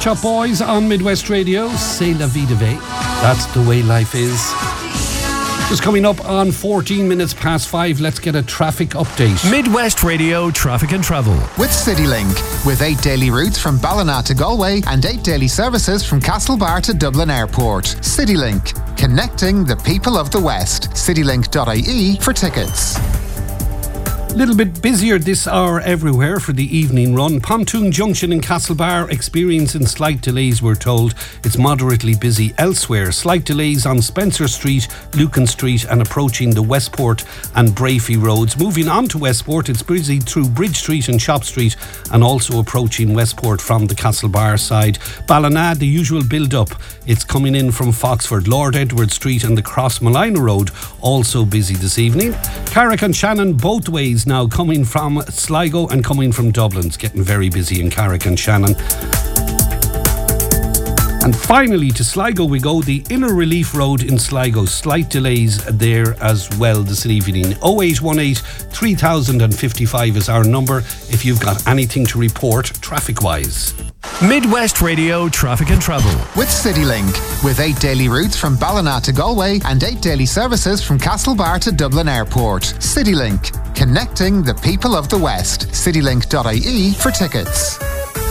Shop Boys on Midwest Radio. C'est la vie de vie. That's the way life is. Just coming up on 14 minutes past 5, let's get a traffic update. Midwest Radio Traffic and Travel. With CityLink, with 8 daily routes from Ballina to Galway and 8 daily services from Castlebar to Dublin Airport. CityLink, connecting the people of the West. Citylink.ie for tickets. Little bit busier this hour everywhere for the evening run. Pontoon Junction in Castlebar experiencing slight delays, we're told. It's moderately busy elsewhere. Slight delays on Spencer Street, Lucan Street and approaching the Westport and Brafey roads. Moving on to Westport, it's busy through Bridge Street and Shop Street and also approaching Westport from the Castlebar side. Ballina, the usual build-up. It's coming in from Foxford. Lord Edward Street and the Cross Malina Road also busy this evening. Carrick and Shannon both ways now, coming from Sligo and coming from Dublin. It's getting very busy in Carrick and Shannon. And finally to Sligo we go. The Inner Relief Road in Sligo, slight delays there as well this evening. 0818 3055 is our number if you've got anything to report traffic wise. Midwest Radio Traffic and Travel. With CityLink, with 8 daily routes from Ballina to Galway and 8 daily services from Castlebar to Dublin Airport. CityLink, connecting the people of the West. Citylink.ie for tickets.